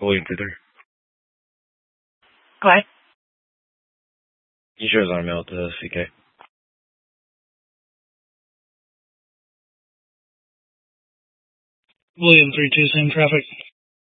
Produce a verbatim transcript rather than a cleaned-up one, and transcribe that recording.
William three three. Go ahead. You sure it's on mail to C K? William three two, same traffic.